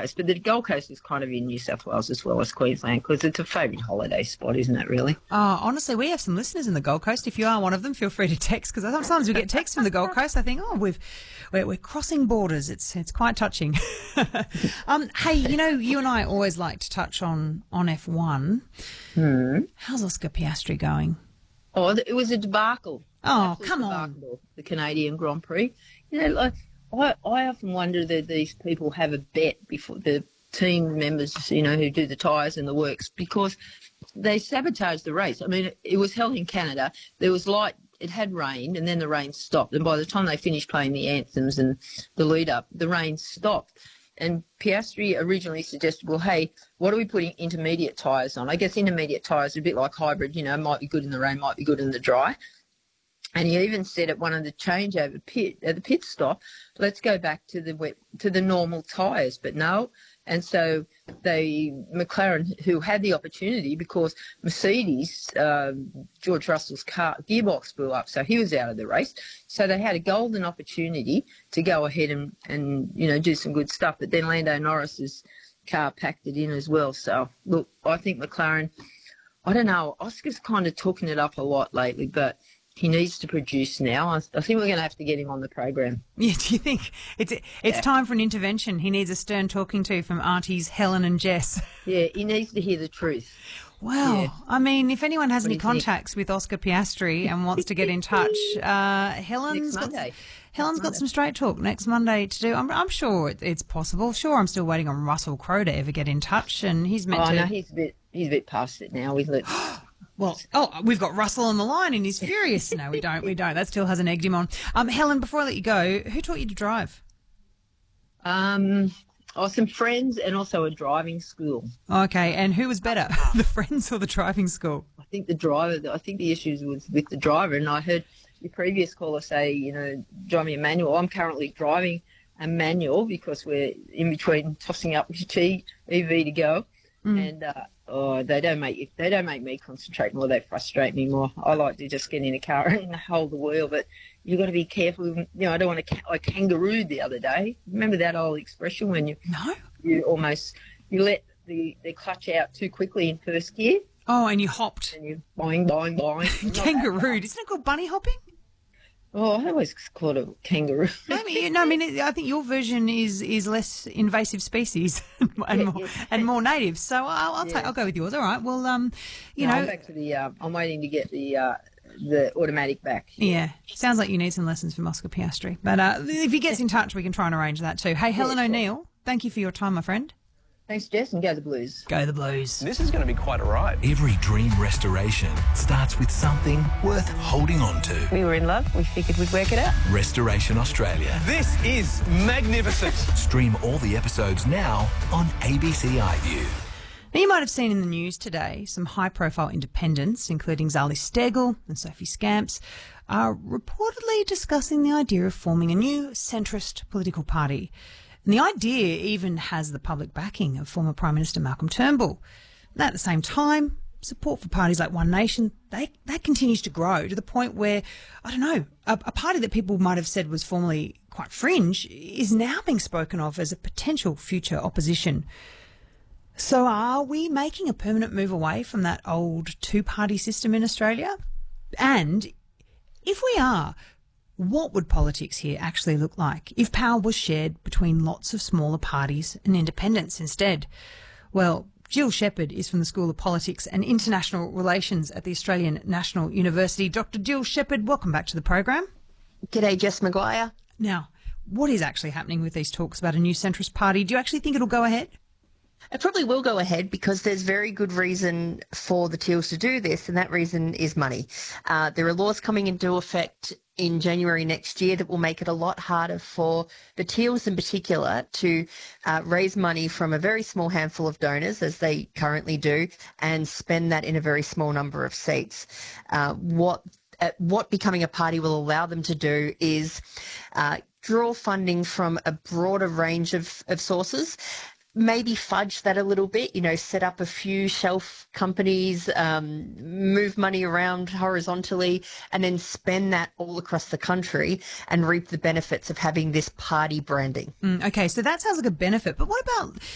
Coast. But the Gold Coast is kind of in New South Wales as well as Queensland because it's a favourite holiday spot, isn't it, really? Oh, honestly, we have some listeners in the Gold Coast. If you are one of them, feel free to text, because sometimes we get texts from the Gold Coast. I think, we're crossing borders. It's quite touching. Hey, you and I always like to touch on F1. How's Oscar Piastri going? Oh, it was a debacle. Oh, come on. The Canadian Grand Prix. I often wonder that these people have a bet before the team members, who do the tyres and the works, because they sabotage the race. I mean, it was held in Canada. There was light. It had rained, and then the rain stopped. And by the time they finished playing the anthems and the lead-up, the rain stopped. And Piastri originally suggested, well, hey, what are we putting intermediate tyres on? I guess intermediate tyres are a bit like hybrid, might be good in the rain, might be good in the dry. And he even said at one of the changeover at the pit stop, let's go back to the normal tyres. But no. And so McLaren, who had the opportunity, because Mercedes, George Russell's car gearbox blew up, so he was out of the race. So they had a golden opportunity to go ahead and do some good stuff. But then Lando Norris's car packed it in as well. So look, I think McLaren, I don't know, Oscar's kind of talking it up a lot lately, but he needs to produce now. I think we're going to have to get him on the program. Yeah, do you think it's time for an intervention? He needs a stern talking to from aunties Helen and Jess. Yeah, he needs to hear the truth. Well, yeah. I mean, if anyone has any contacts with Oscar Piastri and wants to get in touch, Helen's got some straight talk next Monday to do. I'm sure it's possible. Sure, I'm still waiting on Russell Crowe to ever get in touch, and he's meant to. No, he's a bit past it now, isn't it? Well, we've got Russell on the line and he's furious. No, we don't. That still hasn't egged him on. Helen, before I let you go, who taught you to drive? Some friends and also a driving school. Okay, and who was better, the friends or the driving school? I think the driver. I think the issues was with the driver, and I heard your previous caller say, driving a manual. I'm currently driving a manual because we're in between tossing up which EV to go, and they don't make me concentrate more. They frustrate me more. I like to just get in a car and hold the wheel, but you've got to be careful. I don't want to. I kangarooed the other day. Remember that old expression when you let the clutch out too quickly in first gear? Oh, and you hopped. And you boing, boing, boing. Kangarooed. Isn't it called bunny hopping? Oh, I always called it kangaroo. I think your version is less invasive species and more native. So I'll go with yours. All right. Well, I'm back to the. I'm waiting to get the automatic back. Yeah. Sounds like you need some lessons from Oscar Piastri. But if he gets in touch, we can try and arrange that too. Hey, Helen O'Neill, thank you for your time, my friend. Thanks, Jess, and go the Blues. Go the Blues. This is going to be quite a ride. Every dream restoration starts with something worth holding on to. We were in love. We figured we'd work it out. Restoration Australia. This is magnificent. Stream all the episodes now on ABC iView. Now, you might have seen in the news today some high-profile independents, including Zali Steggall and Sophie Scamps, are reportedly discussing the idea of forming a new centrist political party. And the idea even has the public backing of former Prime Minister Malcolm Turnbull. And at the same time, support for parties like One Nation, that continues to grow to the point where, I don't know, a party that people might have said was formerly quite fringe is now being spoken of as a potential future opposition. So are we making a permanent move away from that old two-party system in Australia? And if we are, what would politics here actually look like if power was shared between lots of smaller parties and independents instead? Well, Jill Shepherd is from the School of Politics and International Relations at the Australian National University. Dr. Jill Shepherd, welcome back to the program. G'day, Jess Maguire. Now, what is actually happening with these talks about a new centrist party? Do you actually think it'll go ahead? It probably will go ahead because there's very good reason for the Teals to do this, and that reason is money. There are laws coming into effect in January next year that will make it a lot harder for the Teals in particular to raise money from a very small handful of donors, as they currently do, and spend that in a very small number of seats. What becoming a party will allow them to do is draw funding from a broader range of sources. Maybe fudge that a little bit, set up a few shelf companies, move money around horizontally, and then spend that all across the country and reap the benefits of having this party branding. Okay, so that sounds like a benefit. But what about